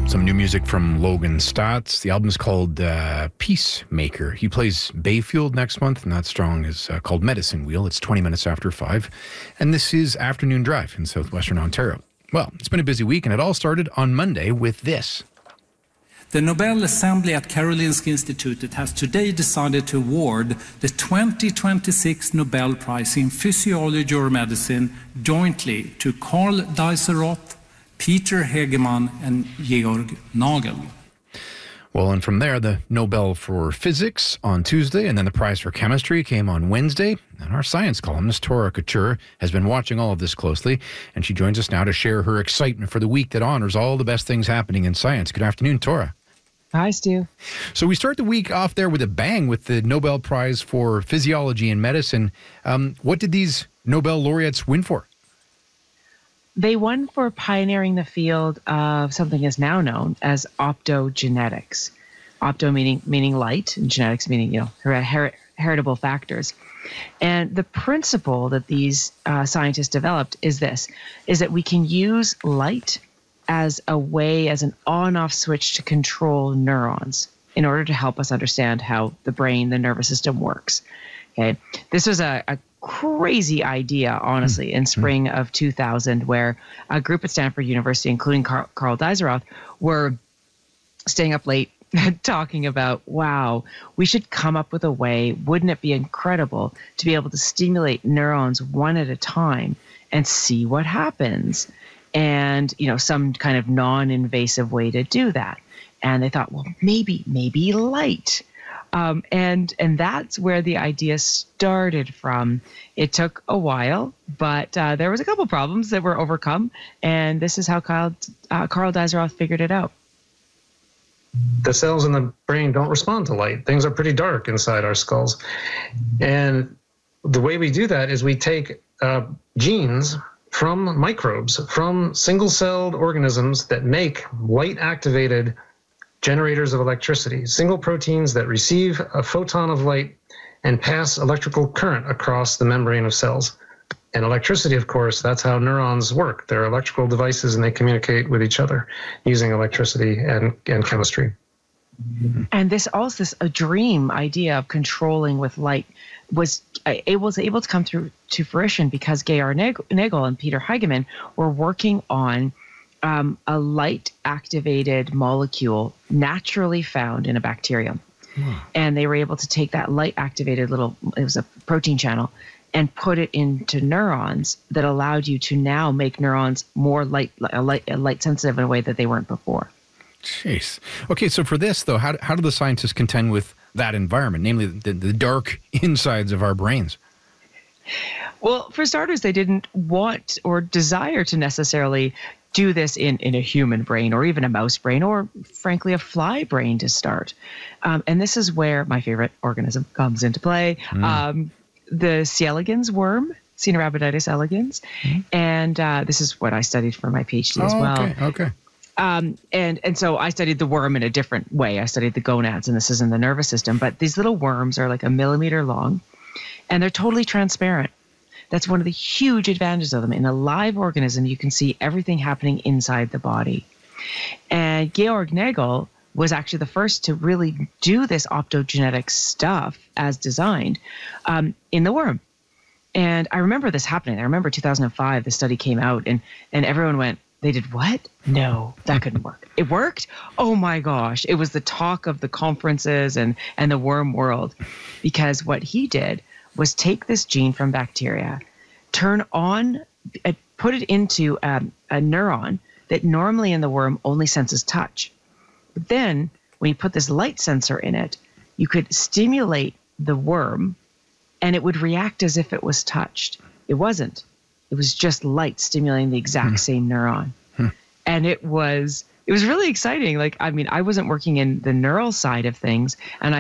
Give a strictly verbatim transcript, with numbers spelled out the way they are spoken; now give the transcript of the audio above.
Some new music from Logan Stotts. The album's called uh, Peacemaker. He plays Bayfield next month, and that song is uh, called Medicine Wheel. It's twenty minutes after five, and this is Afternoon Drive in southwestern Ontario. Well, it's been a busy week, and it all started on Monday with this. The Nobel Assembly at Karolinska Institutet has today decided to award the twenty twenty-six Nobel Prize in Physiology or Medicine jointly to Karl Dieseroth, Peter Hegemann, and Georg Nagel. Well, and from there, the Nobel for Physics on Tuesday, and then the prize for Chemistry came on Wednesday. And our science columnist, Tora Couture, has been watching all of this closely, and she joins us now to share her excitement for the week that honors all the best things happening in science. Good afternoon, Tora. Hi, Stu. So we start the week off there with a bang with the Nobel Prize for Physiology and Medicine. Um, what did these Nobel laureates win for? They won for pioneering the field of something is now known as optogenetics. Opto meaning meaning light, and genetics meaning, you know, her- her- heritable factors. And the principle that these uh, scientists developed is this, is that we can use light as a way, as an on-off switch to control neurons in order to help us understand how the brain, the nervous system works. Okay, this was a, a crazy idea, honestly, in spring of two thousand, where a group at Stanford University, including Carl, Karl Dieseroth, were staying up late talking about, wow, we should come up with a way, wouldn't it be incredible to be able to stimulate neurons one at a time and see what happens? And, you know, some kind of non-invasive way to do that. And they thought, well, maybe, maybe light. Um, and and that's where the idea started from. It took a while, but uh, there was a couple problems that were overcome, and this is how Kyle, uh, Karl Dieseroth figured it out. The cells in the brain don't respond to light. Things are pretty dark inside our skulls. And the way we do that is we take uh, genes from microbes, from single-celled organisms that make light-activated generators of electricity, single proteins that receive a photon of light and pass electrical current across the membrane of cells. And electricity, of course, that's how neurons work. They're electrical devices, and they communicate with each other using electricity and, and chemistry. And this also, this a dream idea of controlling with light was uh, it was able to come through to fruition because Georg Nagel and Peter Hegemann were working on Um, a light-activated molecule naturally found in a bacterium. Hmm. And they were able to take that light-activated little, it was a protein channel, and put it into neurons that allowed you to now make neurons more light, light, light sensitive in a way that they weren't before. Jeez. Okay, so for this, though, how, how do the scientists contend with that environment, namely the, the dark insides of our brains? Well, for starters, they didn't want or desire to necessarily do this in, in a human brain or even a mouse brain or, frankly, a fly brain to start. Um, and this is where my favorite organism comes into play. Mm. Um, the C. elegans worm, Caenorhabditis elegans. Mm. And uh, this is what I studied for my PhD as oh, well. Okay, okay. Um, and, and so I studied the worm in a different way. I studied the gonads, and this is in the nervous system. But these little worms are like a millimeter long, and they're totally transparent. That's one of the huge advantages of them. In a live organism, you can see everything happening inside the body. And Georg Nagel was actually the first to really do this optogenetic stuff as designed um, in the worm. And I remember this happening. I remember two thousand five, the study came out, and, and everyone went, they did what? No, that couldn't work. It worked? Oh my gosh. It was the talk of the conferences and, and the worm world, because what he did was take this gene from bacteria, turn on, uh, put it into um, a neuron that normally in the worm only senses touch. But then when you put this light sensor in it, you could stimulate the worm and it would react as if it was touched. It wasn't. It was just light stimulating the exact hmm. same neuron. Hmm. And it was, it was really exciting. Like, I mean, I wasn't working in the neural side of things, and I